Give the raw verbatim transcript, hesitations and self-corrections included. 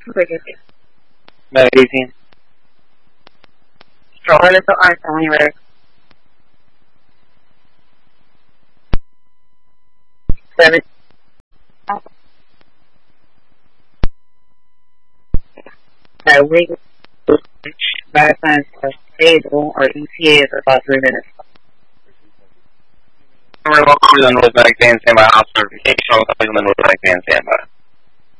About eighteen. Stroller little ice when you're ready. Seven. Now, we by the time it's stable or E T A for about three minutes. We're welcome to the North Bank Band Standby. I'll certification on the North Bank Band Standby.